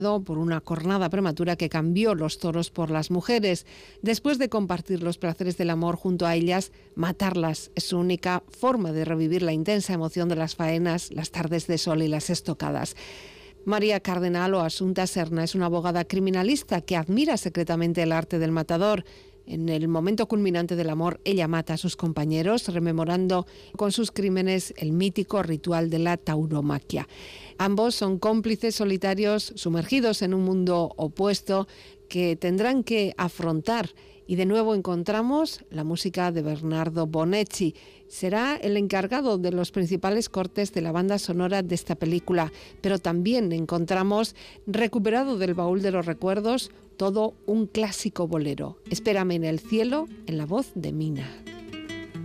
por una cornada prematura que cambió los toros por las mujeres. Después de compartir los placeres del amor junto a ellas, matarlas es su única forma de revivir la intensa emoción de las faenas, las tardes de sol y las estocadas. María Cardenal o Asunta Serna es una abogada criminalista que admira secretamente el arte del matador. En el momento culminante del amor, ella mata a sus compañeros, rememorando con sus crímenes el mítico ritual de la tauromaquia. Ambos son cómplices solitarios sumergidos en un mundo opuesto que tendrán que afrontar. Y de nuevo encontramos la música de Bernardo Bonetti. Será el encargado de los principales cortes de la banda sonora de esta película, pero también encontramos, recuperado del baúl de los recuerdos, todo un clásico bolero. Espérame en el cielo, en la voz de Mina.